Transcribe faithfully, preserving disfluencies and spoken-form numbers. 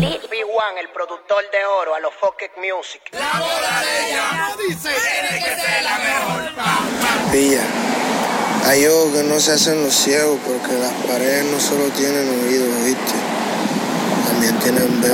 B uno, el productor de oro, a los Focus Music. La bola de ella dice tiene que ser la mejor, papá. Pilla, hay ojos que no se hacen los ciegos porque las paredes no solo tienen oídos, ¿viste? También tienen